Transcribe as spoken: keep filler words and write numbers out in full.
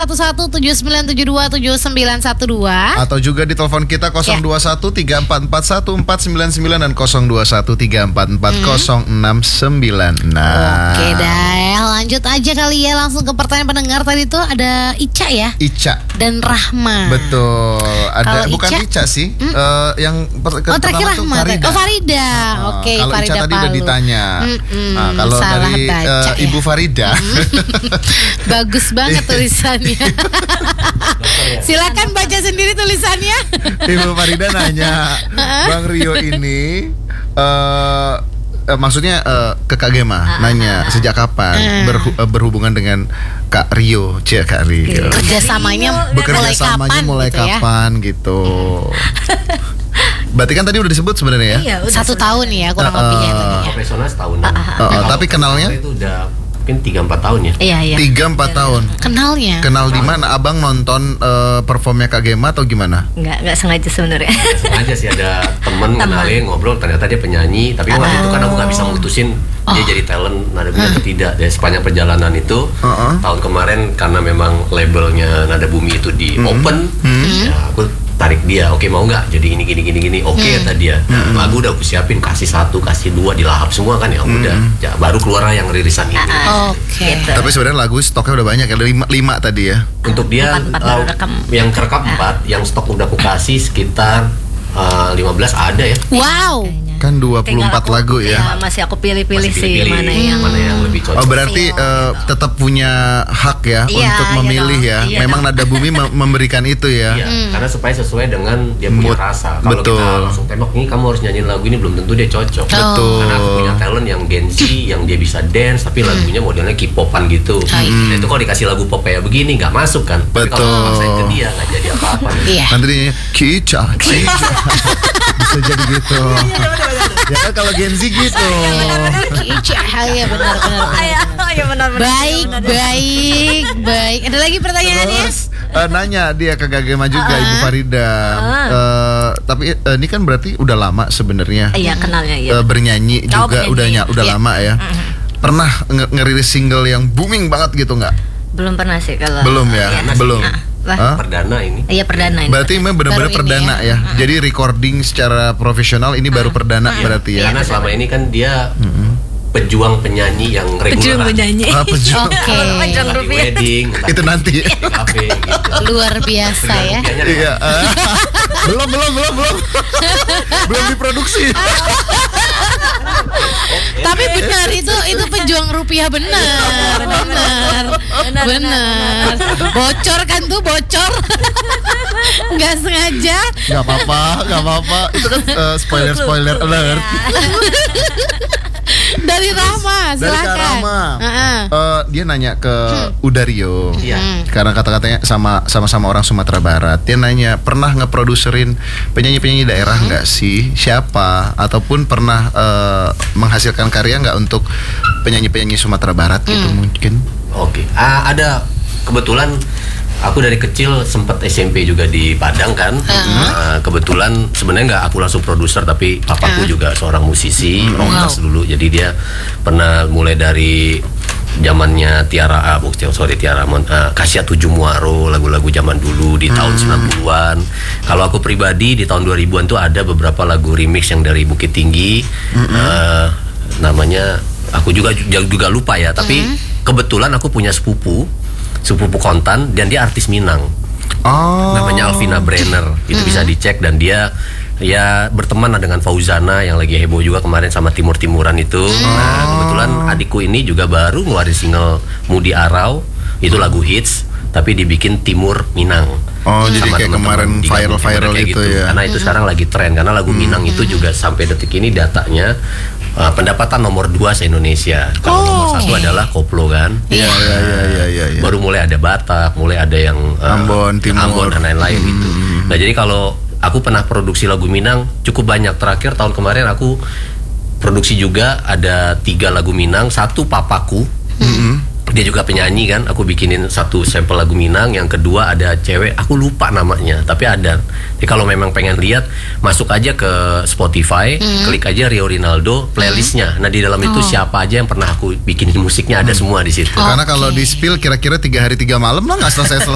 satu satu tujuh sembilan tujuh dua tujuh sembilan satu dua. Atau juga di telepon kita nol dua satu tiga empat empat satu empat sembilan sembilan dan nol dua satu tiga empat empat nol enam sembilan. Nah, oke deh, lanjut aja kali ya, langsung ke pertanyaan pendengar. Tadi tuh ada Ica ya, Ica dan Rahma. Betul. Ada Kalau bukan Ica, Ica sih, hmm? uh, yang per, oh terakhir Rahma. Farida. Oh Farida. Nah, oke, kalau Farida Ica tadi Palu udah ditanya. Mm-mm, Nah, kalau salah dari baca, uh, ya. Ibu Farida, bagus banget tulisannya. Silakan baca sendiri tulisannya. Ibu Farida nanya, Bang Rio ini uh, Uh, maksudnya uh, ke Kak Gema uh, nanya uh, sejak kapan uh, berhu- uh, berhubungan dengan Kak Rio, Cia Kak Rio. Kerjasamanya Bekerja mulai samanya kapan? mulai gitu kapan ya? gitu. Berarti kan tadi udah disebut sebenarnya ya? Iya, Satu tahun ya kurang uh, lebih ya. uh, Profesional setahun. Uh, uh, uh, uh, tapi kenalnya itu udah mungkin tiga empat tahun ya. Iya iya. tiga empat tahun. Kenalnya. Kenal di mana? Abang nonton uh, performnya Kak Gema atau gimana? Nggak, nggak sengaja sebenarnya. Nggak sengaja sih, ada temen ngenalin, ngobrol, ternyata dia penyanyi. Tapi waktu itu kan aku nggak bisa mutusin dia jadi talent Nada Bumi atau tidak. Dari sepanjang perjalanan itu, Uh-uh. tahun kemarin karena memang labelnya Nada Bumi itu di open, ya aku tarik dia, oke mau nggak jadi ini gini gini gini, oke kata dia. Nah, lagu udah aku siapin, kasih satu kasih dua dilahap semua kan ya udah, ya, baru keluar yang rilisan ini. Oke. Gitu. Tapi sebenarnya lagu stoknya udah banyak ya, lima, lima tadi ya. Untuk dia Empat, empat uh, baru rekam. yang kerekam empat, yang stok udah aku kasih sekitar uh, lima belas ada ya. Wow. Kan dua puluh empat Tinggal lagu aku- ya. Masih aku pilih-pilih Masih sih pilih-pilih mana yang mana yang lebih cocok. Oh berarti uh, tetap punya hak ya Iya, untuk iya memilih dong. ya. Iya Memang Nada Bumi mem- memberikan itu ya. Iya, karena supaya sesuai dengan dia punya Mood. rasa. Kalau Betul. kita langsung tembak, ini kamu harus nyanyiin lagu ini, belum tentu dia cocok. Betul. Karena aku punya talent yang dance, yang dia bisa dance, tapi lagunya modelnya K-popan gitu. Nah itu kalau dikasih lagu pop kayak begini nggak masuk kan. Tapi kalau Betul. maksain ke dia nggak jadi apa-apa. Iya. Nanti dia Kica, Kica. Bisa jadi gitu. Ya kan kalau Gen Z gitu. Ica, ya benar benar. Iya, iya benar-benar. Baik, baik, baik. Ada lagi pertanyaannya? Terus uh, nanya dia ke Kak Gema juga Ibu Farida. Uh, tapi uh, ini kan berarti udah lama sebenarnya. Iya, kenalnya iya. Uh, bernyanyi Oh, juga bernyanyi. udah ny- udah Iya. lama ya. Pernah nge- ngerilis single yang booming banget gitu nggak? Belum pernah sih kalau. Belum ya, Iya. belum. Ah, wah. Hah? Perdana ini. Iya perdana ini. Berarti memang benar-benar Baru ini perdana ya. Jadi recording secara profesional ini baru perdana berarti ya. Karena selama ini kan dia pejuang penyanyi yang Pejuang reguler. penyanyi. Ah, pejuang. Oke. Pejuang Entah di rupiah. wedding, entah Itu di nanti. kafe gitu. Luar biasa ya. Rupiahnya Iya. ah. belum belum belum belum. belum diproduksi. Tapi benar itu itu pejuang rupiah benar, benar, benar. Bocor kan tuh bocor, nggak sengaja. Gak apa-apa, gak apa-apa. Itu kan uh, spoiler spoiler alert. Dari Rahma, Dari Kak silakan. Rama. Heeh. Uh, dia nanya ke Udario. Iya. Karena kata-katanya sama sama-sama orang Sumatera Barat. Dia nanya, pernah ngeproduserin penyanyi-penyanyi daerah nggak sih? Siapa? Ataupun pernah uh, menghasilkan karya nggak untuk penyanyi-penyanyi Sumatera Barat gitu mungkin? Oke, ah, ada kebetulan aku dari kecil sempat S M P juga di Padang kan. Nah, kebetulan sebenarnya nggak aku langsung produser, tapi papaku juga seorang musisi, rockers dulu. Jadi dia pernah mulai dari zamannya Tiara, ah, bukan sorry Tiara, Mon, ah, Kasia Tujuh Muaro, lagu-lagu zaman dulu di tahun sembilan puluhan. Kalau aku pribadi di tahun dua ribuan tuh ada beberapa lagu remix yang dari Bukit Tinggi. Ah, namanya aku juga juga lupa ya, tapi kebetulan aku punya sepupu sepupu kontan dan dia artis Minang. Oh. Namanya Alvina Brenner. Itu bisa dicek, dan dia ya berteman dengan Fauzana yang lagi heboh juga kemarin sama Timur-Timuran itu. Nah, kebetulan adikku ini juga baru ngeluarin single Mudi Arau. Itu lagu hits tapi dibikin Timur Minang. Oh, jadi Sama kayak teman-teman kemarin digabung viral-viral kayak itu ya. Karena itu sekarang lagi tren, karena lagu Minang itu juga sampai detik ini datanya uh, pendapatan nomor dua se-Indonesia. Kalau nomor satu adalah koplo kan. Iya, iya, iya, iya, iya, iya. Baru mulai ada Batak, mulai ada yang uh, Ambon, Timur. Ambon dan lain-lain gitu. Nah, jadi kalau aku pernah produksi lagu Minang cukup banyak. Terakhir tahun kemarin aku produksi juga ada tiga lagu Minang. Satu papaku, dia juga penyanyi kan. Aku bikinin satu sampel lagu Minang. Yang kedua ada cewek, aku lupa namanya, tapi ada. Jadi kalau memang pengen lihat, masuk aja ke Spotify, klik aja Rio Rinaldo playlistnya. Nah di dalam itu siapa aja yang pernah aku bikinin musiknya ada semua di situ. Karena kalau di spill kira-kira tiga hari tiga malam lah nggak selesai